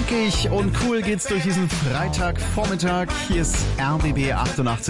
Funkig und cool geht's durch diesen Freitagvormittag. Hier ist RBB 88.8.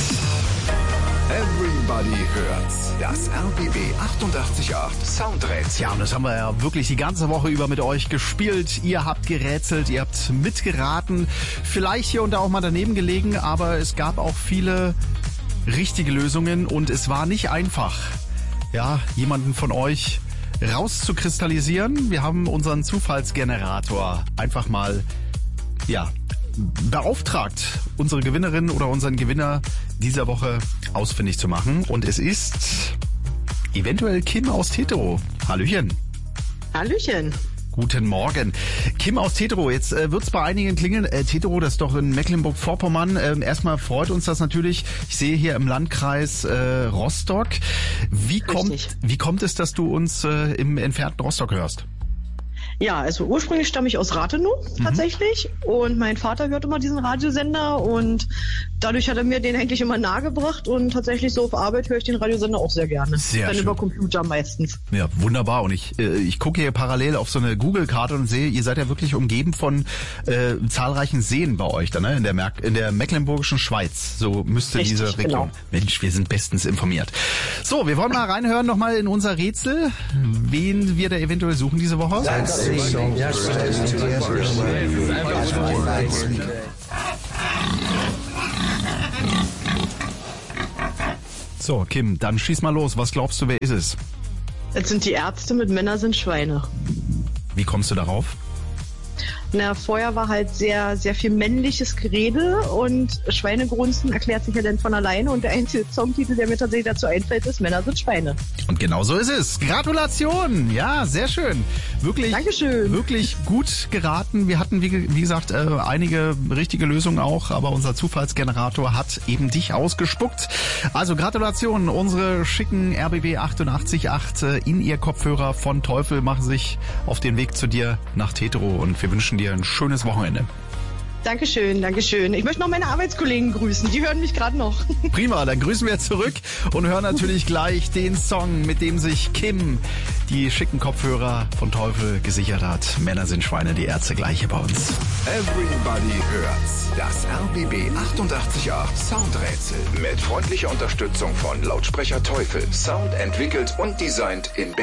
Everybody hört's. Das RBB 88.8 Soundrätsel. Ja, und das haben wir ja wirklich die ganze Woche über mit euch gespielt. Ihr habt gerätselt, ihr habt mitgeraten. Vielleicht hier und da auch mal daneben gelegen, aber es gab auch viele richtige Lösungen und es war nicht einfach, ja, jemanden von euch rauszukristallisieren. Wir haben unseren Zufallsgenerator einfach mal, ja, beauftragt, unsere Gewinnerin oder unseren Gewinner dieser Woche ausfindig zu machen. Und es ist eventuell Kim aus Tetero. Hallöchen. Hallöchen. Guten Morgen. Kim aus Tetero, jetzt wird's bei einigen klingeln. Tetero, das ist doch in Mecklenburg-Vorpommern. Erstmal freut uns das natürlich. Ich sehe hier im Landkreis Rostock. Wie kommt es, dass du uns im entfernten Rostock hörst? Ja, also ursprünglich stamme ich aus Rathenow tatsächlich und mein Vater hört immer diesen Radiosender und dadurch hat er mir den eigentlich immer nahegebracht und tatsächlich so auf Arbeit höre ich den Radiosender auch sehr gerne. Sehr Dann schön. Über Computer meistens. Ja, wunderbar. Und ich gucke hier parallel auf so eine Google-Karte und sehe, ihr seid ja wirklich umgeben von zahlreichen Seen bei euch, da, ne? In der mecklenburgischen Schweiz. So müsste Richtig, diese Region. genau. Mensch, wir sind bestens informiert. So, wir wollen mal reinhören nochmal in unser Rätsel, wen wir da eventuell suchen diese Woche. So, Kim, dann schieß mal los. Was glaubst du, wer ist es? Jetzt sind die Ärzte mit Männer sind Schweine. Wie kommst du darauf? Na, vorher war halt sehr, sehr viel männliches Gerede und Schweinegrunzen erklärt sich ja dann von alleine und der einzige Songtitel, der mir tatsächlich dazu einfällt, ist Männer sind Schweine. Und genau so ist es. Gratulation! Ja, sehr schön. Wirklich, Dankeschön. Wirklich gut geraten. Wir hatten, wie gesagt, einige richtige Lösungen auch, aber unser Zufallsgenerator hat eben dich ausgespuckt. Also Gratulation, unsere schicken RBB 88.8 in ihr Kopfhörer von Teufel machen sich auf den Weg zu dir nach Tetero und wir wünschen dir ein schönes Wochenende. Dankeschön, Dankeschön. Ich möchte noch meine Arbeitskollegen grüßen, die hören mich gerade noch. Prima, dann grüßen wir zurück und hören natürlich gleich den Song, mit dem sich Kim die schicken Kopfhörer von Teufel gesichert hat. Männer sind Schweine, die Ärzte gleich hier bei uns. Everybody hört's. Das RBB 88.8 Soundrätsel. Mit freundlicher Unterstützung von Lautsprecher Teufel. Sound entwickelt und designt in